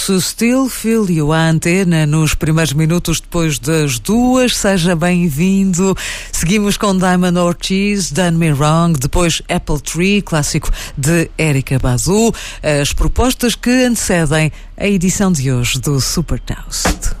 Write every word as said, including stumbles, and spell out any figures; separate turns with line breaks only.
Still Feel You, a Antena, nos primeiros minutos depois das duas. Seja bem-vindo. Seguimos com Diamond Ortiz, Done Me Wrong, depois Apple Tree, clássico de Erykah Badu. As propostas que antecedem a edição de hoje do Super Toast.